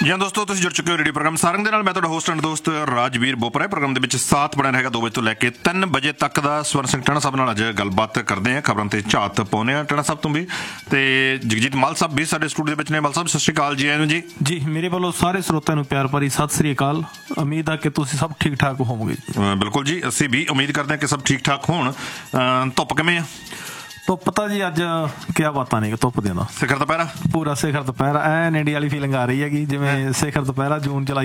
ਜੀ ਹਾਂ ਦੋਸਤੋ, ਤੁਸੀਂ ਜੁੜ ਚੁੱਕੇ ਹੋ ਰੇਡੀਓ ਪ੍ਰੋਗਰਾਮ ਸਾਰੰਗ ਦੇ ਨਾਲ। ਮੈਂ ਤੁਹਾਡਾ ਹੋਸਟ ਐਂਡ ਦੋਸਤ ਰਾਜਵੀਰ ਬੋਪਰਾ। ਪ੍ਰੋਗਰਾਮ ਦੇ ਵਿੱਚ ਸਾਥ ਬਣਿਆ ਰਹੇਗਾ 2 ਵਜੇ ਤੋਂ ਲੈ ਕੇ 3 ਵਜੇ ਤੱਕ ਦਾ। ਸਵਰਨ ਸਿੰਘ ਟਾਣਾ ਸਾਹਿਬ ਨਾਲ ਅੱਜ ਗੱਲਬਾਤ ਕਰਦੇ ਹਾਂ, ਖਬਰਾਂ ਤੇ ਝਾਤ ਪਾਉਂਦੇ ਹਾਂ ਟਾਣਾ ਸਾਹਿਬ ਤੋਂ ਵੀ, ਤੇ ਜਗਜੀਤ ਮਾਲ ਸਾਹਿਬ ਵੀ ਸਾਡੇ ਸਟੂਡੀਓ ਦੇ ਵਿੱਚ ਨੇ। ਮਾਲ ਸਾਹਿਬ ਸਤਿ ਸ਼੍ਰੀ ਅਕਾਲ ਜੀ। ਆਇਆਂ ਜੀ ਮੇਰੇ ਵੱਲੋਂ ਸਾਰੇ ਸਰੋਤਿਆਂ ਨੂੰ ਪਿਆਰ ਭਰੀ ਸਤਿ ਸ੍ਰੀ ਅਕਾਲ। ਉਮੀਦ ਆ ਕਿ ਤੁਸੀਂ ਸਭ ਠੀਕ ਠਾਕ ਹੋਵੋਗੇ। ਬਿਲਕੁਲ ਜੀ, ਅਸੀਂ ਵੀ ਉਮੀਦ ਕਰਦੇ ਹਾਂ ਕਿ ਸਭ ਠੀਕ ਠਾਕ ਹੋਣ। ਧੁੱਪ ਕਿਵੇਂ ਆ? ਧੁੱਪ ਤਾਂ ਜੀ ਅੱਜ ਕਿਆ ਬਾਤਾਂ ਨੇ ਧੁੱਪ ਦੀਆਂ ਦਾ। ਸਿਖਰ ਦੁਪਹਿਰਾ, ਪੂਰਾ ਸਿਖਰ ਦੁਪਹਿਰਾ, ਐਨ ਇੰਡੀਆ ਵਾਲੀ ਫੀਲਿੰਗ ਆ ਰਹੀ ਹੈਗੀ, ਜਿਵੇਂ ਸਿਖਰ ਦੁਪਹਿਰਾ ਜੂਨ ਜੁਲਾਈ